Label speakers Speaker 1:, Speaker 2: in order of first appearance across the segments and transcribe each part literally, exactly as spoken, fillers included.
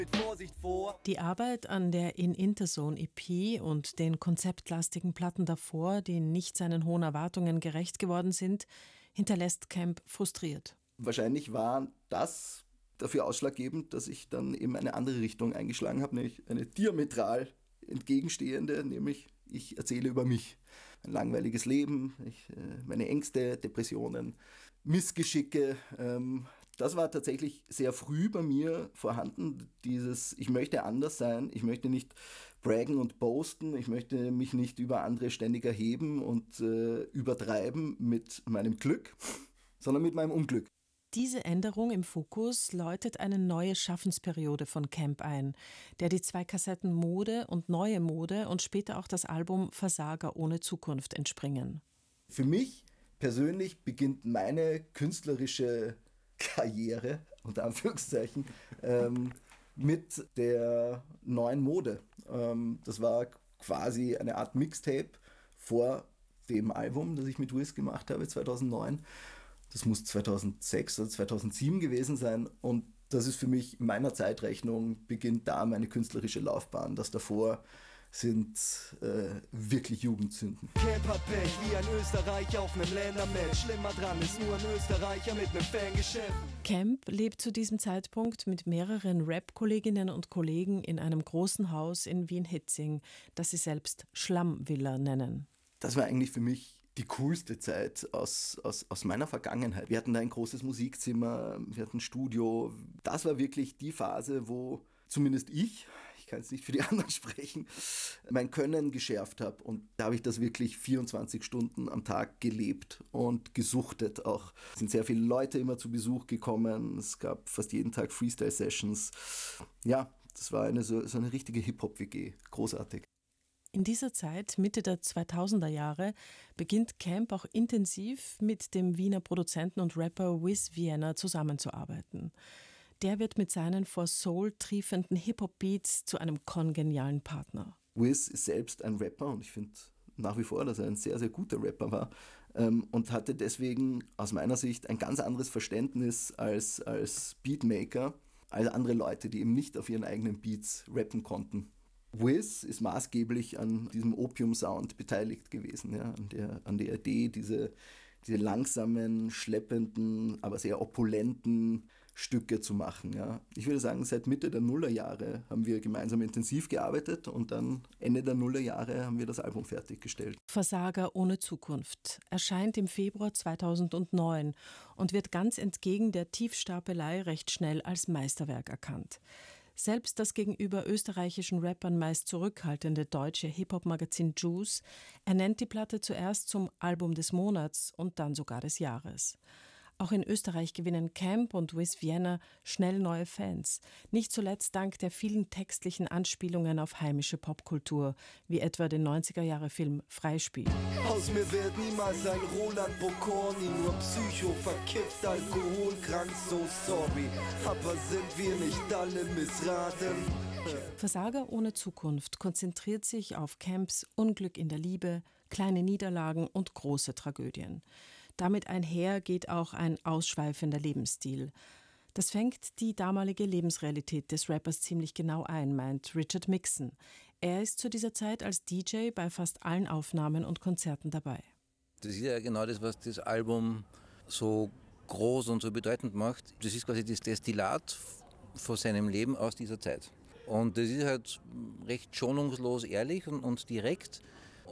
Speaker 1: Mit Vorsicht vor.
Speaker 2: Die Arbeit an der In Interzone E P und den konzeptlastigen Platten davor, die nicht seinen hohen Erwartungen gerecht geworden sind, hinterlässt Camp frustriert.
Speaker 3: Wahrscheinlich war das dafür ausschlaggebend, dass ich dann eben eine andere Richtung eingeschlagen habe, nämlich eine diametral entgegenstehende, nämlich ich erzähle über mich. Ein langweiliges Leben, ich, äh, meine Ängste, Depressionen, Missgeschicke. Ähm, das war tatsächlich sehr früh bei mir vorhanden, dieses, ich möchte anders sein, ich möchte nicht braggen und boasten, ich möchte mich nicht über andere ständig erheben und äh, übertreiben mit meinem Glück, sondern mit meinem Unglück.
Speaker 2: Diese Änderung im Fokus läutet eine neue Schaffensperiode von Camp ein, der die zwei Kassetten Mode und Neue Mode und später auch das Album Versager ohne Zukunft entspringen.
Speaker 3: Für mich persönlich beginnt meine künstlerische Karriere, unter Anführungszeichen, ähm, mit der Neuen Mode. Ähm, das war quasi eine Art Mixtape vor dem Album, das ich mit Wiz gemacht habe, zweitausendneun. Das muss zweitausendsechs oder zweitausendsieben gewesen sein und das ist für mich in meiner Zeitrechnung, beginnt da meine künstlerische Laufbahn. Das davor sind äh, wirklich Jugendsünden.
Speaker 1: Camp hat Pech wie ein Österreicher auf einem Ländermatch. Schlimmer dran ist nur ein Österreicher mit einem Fangeschäft.
Speaker 2: Camp lebt zu diesem Zeitpunkt mit mehreren Rap-Kolleginnen und Kollegen in einem großen Haus in Wien-Hitzing, das sie selbst Schlammvilla nennen.
Speaker 3: Das war eigentlich für mich die coolste Zeit aus, aus, aus meiner Vergangenheit. Wir hatten da ein großes Musikzimmer, wir hatten ein Studio. Das war wirklich die Phase, wo zumindest ich, ich kann jetzt nicht für die anderen sprechen, mein Können geschärft habe. Und da habe ich das wirklich vierundzwanzig Stunden am Tag gelebt und gesuchtet. Auch es sind sehr viele Leute immer zu Besuch gekommen. Es gab fast jeden Tag Freestyle-Sessions. Ja, das war eine, so, so eine richtige Hip-Hop-W G. Großartig.
Speaker 2: In dieser Zeit, Mitte der zweitausender Jahre, beginnt Camp auch intensiv mit dem Wiener Produzenten und Rapper Wiz Vienna zusammenzuarbeiten. Der wird mit seinen vor Soul triefenden Hip-Hop-Beats zu einem kongenialen Partner.
Speaker 3: Wiz ist selbst ein Rapper und ich finde nach wie vor, dass er ein sehr, sehr guter Rapper war ähm, und hatte deswegen aus meiner Sicht ein ganz anderes Verständnis als, als Beatmaker, als andere Leute, die eben nicht auf ihren eigenen Beats rappen konnten. Wiz ist maßgeblich an diesem Opium-Sound beteiligt gewesen, ja, an der, an der Idee, diese, diese langsamen, schleppenden, aber sehr opulenten Stücke zu machen. Ja. Ich würde sagen, seit Mitte der Nullerjahre haben wir gemeinsam intensiv gearbeitet und dann Ende der Nullerjahre haben wir das Album fertiggestellt.
Speaker 2: Versager ohne Zukunft erscheint im Februar zweitausendneun und wird ganz entgegen der Tiefstapelei recht schnell als Meisterwerk erkannt. Selbst das gegenüber österreichischen Rappern meist zurückhaltende deutsche Hip-Hop-Magazin Juice ernennt die Platte zuerst zum Album des Monats und dann sogar des Jahres. Auch in Österreich gewinnen Camp und Wiz Vienna schnell neue Fans, nicht zuletzt dank der vielen textlichen Anspielungen auf heimische Popkultur, wie etwa den neunziger-Jahre-Film Freispiel.
Speaker 1: Aus mir wird niemals ein Roland Bocorni, nur Psycho, verkifft, alkoholkrank, so sorry, aber sind wir nicht alle missraten?
Speaker 2: Versager ohne Zukunft konzentriert sich auf Camps Unglück in der Liebe, kleine Niederlagen und große Tragödien. Damit einher geht auch ein ausschweifender Lebensstil. Das fängt die damalige Lebensrealität des Rappers ziemlich genau ein, meint Richard Mixon. Er ist zu dieser Zeit als D J bei fast allen Aufnahmen und Konzerten dabei.
Speaker 4: Das ist ja genau das, was das Album so groß und so bedeutend macht. Das ist quasi das Destillat von seinem Leben aus dieser Zeit. Und das ist halt recht schonungslos ehrlich und, und direkt.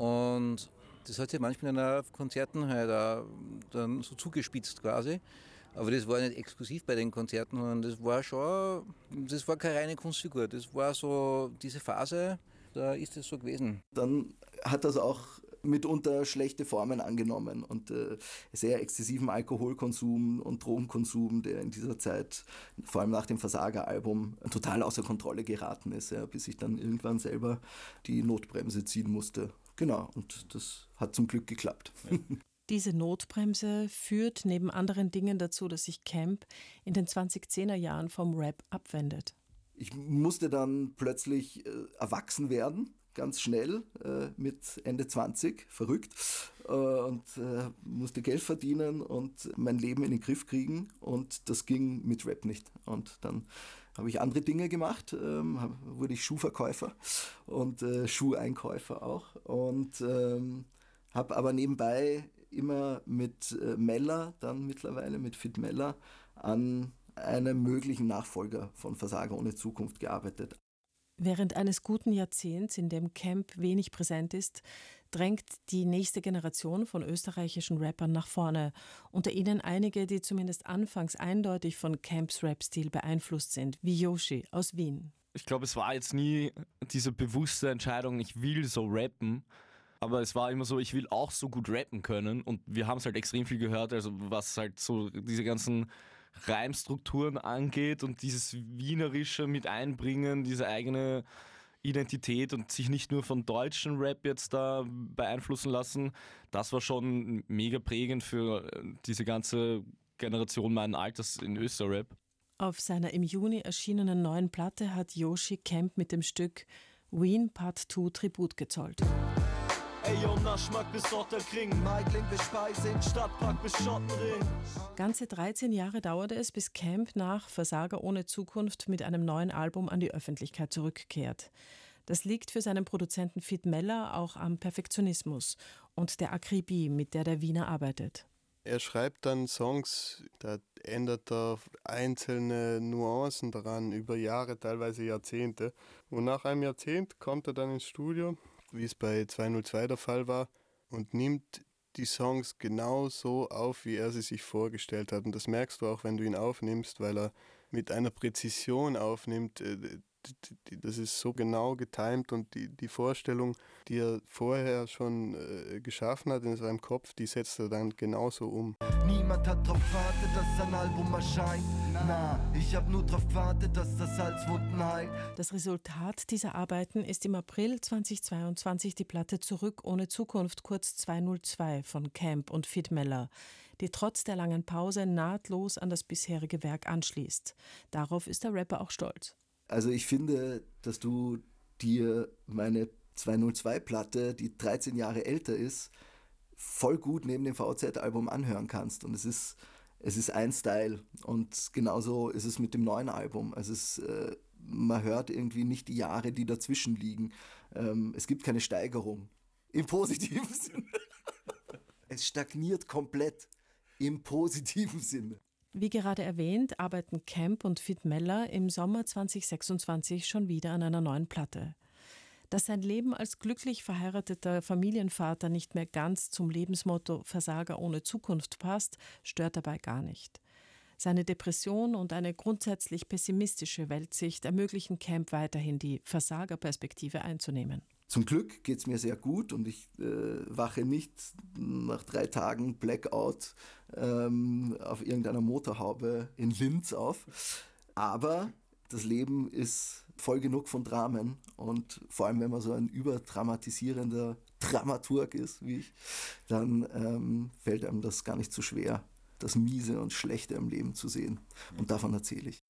Speaker 4: Und das hat sich manchmal auf Konzerten halt auch dann so zugespitzt quasi. Aber das war nicht exklusiv bei den Konzerten, sondern das war schon, das war keine reine Kunstfigur. Das war so diese Phase, da ist es so gewesen.
Speaker 3: Dann hat das auch mitunter schlechte Formen angenommen und äh, sehr exzessiven Alkoholkonsum und Drogenkonsum, der in dieser Zeit, vor allem nach dem Versager-Album, total außer Kontrolle geraten ist, ja, bis ich dann irgendwann selber die Notbremse ziehen musste. Genau, und das hat zum Glück geklappt. Ja.
Speaker 2: Diese Notbremse führt neben anderen Dingen dazu, dass sich Camp in den zwanzigzehner Jahren vom Rap abwendet.
Speaker 3: Ich musste dann plötzlich äh, erwachsen werden, ganz schnell, äh, mit Ende zwanzig, verrückt, äh, und äh, musste Geld verdienen und mein Leben in den Griff kriegen und das ging mit Rap nicht. Und dann habe ich andere Dinge gemacht, ähm, hab, wurde ich Schuhverkäufer und äh, Schuheinkäufer auch und ähm, habe aber nebenbei immer mit äh, Mellor, dann mittlerweile mit Fit Mellor, an einem möglichen Nachfolger von Versager ohne Zukunft gearbeitet.
Speaker 2: Während eines guten Jahrzehnts, in dem Camp wenig präsent ist, drängt die nächste Generation von österreichischen Rappern nach vorne. Unter ihnen einige, die zumindest anfangs eindeutig von Camps Rap-Stil beeinflusst sind, wie Yoshi aus Wien.
Speaker 5: Ich glaube, es war jetzt nie diese bewusste Entscheidung, ich will so rappen. Aber es war immer so, ich will auch so gut rappen können. Und wir haben es halt extrem viel gehört, also was halt so diese ganzen Reimstrukturen angeht und dieses Wienerische mit einbringen, diese eigene Identität und sich nicht nur von deutschen Rap jetzt da beeinflussen lassen. Das war schon mega prägend für diese ganze Generation meinen Alters in Österrap.
Speaker 2: Auf seiner im Juni erschienenen neuen Platte hat Yoshi Camp mit dem Stück Wien Part zwei Tribut gezollt.
Speaker 1: Ey, yo, Naschmack bis Otterkring, Meidling bis Speising, Stadtpark bis Schottenring.
Speaker 2: Ganze dreizehn Jahre dauerte es, bis Camp nach Versager ohne Zukunft mit einem neuen Album an die Öffentlichkeit zurückkehrt. Das liegt für seinen Produzenten Fit Mellor auch am Perfektionismus und der Akribie, mit der der Wiener arbeitet.
Speaker 6: Er schreibt dann Songs, da ändert er einzelne Nuancen daran über Jahre, teilweise Jahrzehnte. Und nach einem Jahrzehnt kommt er dann ins Studio, wie es bei zweihundertzwei der Fall war, und nimmt die Songs genau so auf, wie er sie sich vorgestellt hat. Und das merkst du auch, wenn du ihn aufnimmst, weil er mit einer Präzision aufnimmt. Das ist so genau getimt und die, die Vorstellung, die er vorher schon äh, geschaffen hat in seinem Kopf, die setzt er dann genauso um.
Speaker 1: Niemand hat drauf gewartet, dass sein Album erscheint. Na, ich hab nur drauf gewartet, dass das Salzwunden heilt.
Speaker 2: Das Resultat dieser Arbeiten ist im April zweitausendzweiundzwanzig die Platte Zurück ohne Zukunft, kurz zweihundertzwei von Camp und Fit Mellor, die trotz der langen Pause nahtlos an das bisherige Werk anschließt. Darauf ist der Rapper auch stolz.
Speaker 3: Also ich finde, dass du dir meine zweihundertzwei-Platte, die dreizehn Jahre älter ist, voll gut neben dem V Z-Album anhören kannst. Und es ist, es ist ein Style. Und genauso ist es mit dem neuen Album. Also es, äh, man hört irgendwie nicht die Jahre, die dazwischen liegen. Ähm, es gibt keine Steigerung. Im positiven Sinne. Es stagniert komplett. Im positiven Sinne.
Speaker 2: Wie gerade erwähnt, arbeiten Camp und Fit Mellor im Sommer zweitausendsechsundzwanzig schon wieder an einer neuen Platte. Dass sein Leben als glücklich verheirateter Familienvater nicht mehr ganz zum Lebensmotto Versager ohne Zukunft passt, stört dabei gar nicht. Seine Depression und eine grundsätzlich pessimistische Weltsicht ermöglichen Camp weiterhin die Versagerperspektive einzunehmen.
Speaker 3: Zum Glück geht es mir sehr gut und ich äh, wache nicht nach drei Tagen Blackout ähm, auf irgendeiner Motorhaube in Linz auf. Aber das Leben ist voll genug von Dramen und vor allem, wenn man so ein überdramatisierender Dramaturg ist wie ich, dann ähm, fällt einem das gar nicht so schwer, das Miese und Schlechte im Leben zu sehen. Und davon erzähle ich.